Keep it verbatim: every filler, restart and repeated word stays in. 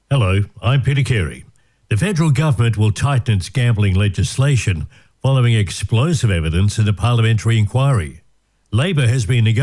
Hello, I'm Peter Carey. The federal government will tighten its gambling legislation following explosive evidence in a parliamentary inquiry. Labor has been negotiating